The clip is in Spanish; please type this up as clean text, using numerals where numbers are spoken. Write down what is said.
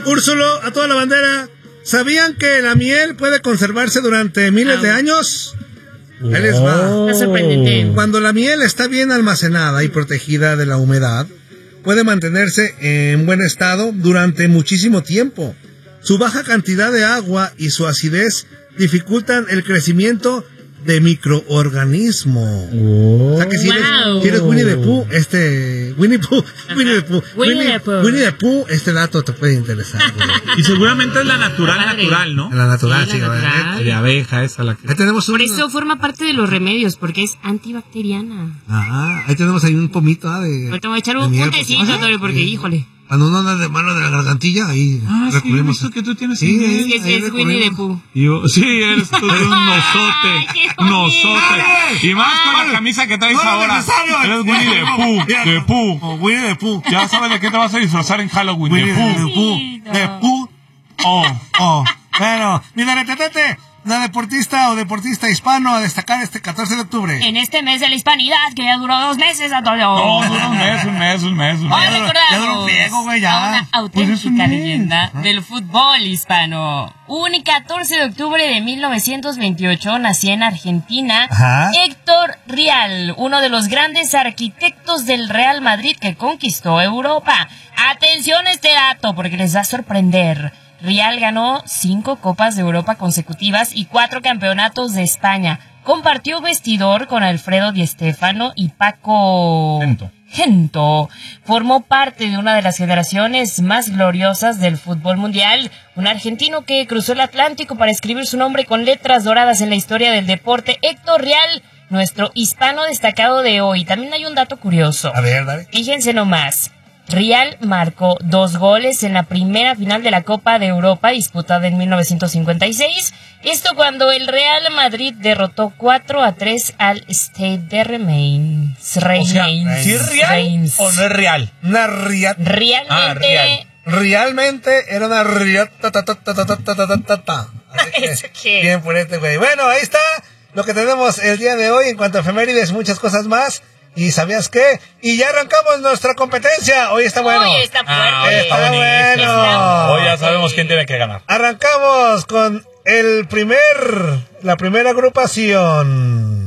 Úrsulo, a toda la bandera. ¿Sabían que la miel puede conservarse durante miles de años? Ahí les va. Está sorprendente. Cuando la miel está bien almacenada y protegida de la humedad, puede mantenerse en buen estado durante muchísimo tiempo. Su baja cantidad de agua y su acidez dificultan el crecimiento de microorganismos. O sea que si eres Winnie the Pooh, Winnie the Pooh, este dato te puede interesar. Y seguramente es la natural, ¿no? La natural, sí, de abeja, esa la que. Ahí tenemos Por eso forma parte de los remedios, porque es antibacteriana. Ajá, ahí tenemos ahí un pomito de. Ahorita voy a echar un tecito, porque híjole. Cuando uno anda de mano de la gargantilla, ahí recurrimos. Sí, que tú tienes es Winnie the Pooh. Sí, eres tú, un nosote. Y más con la camisa que traes ahora. Eres Winnie the Pooh. Winnie the Pooh. Ya sabes de qué te vas a disfrazar en Halloween. The Pooh. Bueno, mira, Tetete, una deportista o deportista hispano a destacar este 14 de octubre. En este mes de la hispanidad, que ya duró 2 meses, Antonio. No, dura un mes. Hoy recordamos Ya duró un pliego, güey, ya. a una auténtica leyenda del fútbol hispano. Un 14 de octubre de 1928 nacía en Argentina Héctor Rial, uno de los grandes arquitectos del Real Madrid que conquistó Europa. Atención a este dato porque les va a sorprender. Rial ganó 5 Copas de Europa consecutivas y 4 campeonatos de España. Compartió vestidor con Alfredo Di Stéfano y Paco Gento. Formó parte de una de las generaciones más gloriosas del fútbol mundial. Un argentino que cruzó el Atlántico para escribir su nombre con letras doradas en la historia del deporte. Héctor Rial, nuestro hispano destacado de hoy. También hay un dato curioso. A ver, dale. Fíjense nomás. Rial marcó 2 goles en la primera final de la Copa de Europa disputada en 1956. Esto cuando el Real Madrid derrotó 4-3 al Stade de Reims. ¿Sí es real o no es real? Una riata. Realmente. Realmente era una riata. Bien fuerte, güey. Bueno, ahí está lo que tenemos el día de hoy en cuanto a efemérides, muchas cosas más. ¿Y sabías qué? Y ya arrancamos nuestra competencia. Hoy está bueno. Hoy está fuerte. Está bueno. Hoy ya sabemos quién tiene que ganar. Arrancamos con la primera agrupación.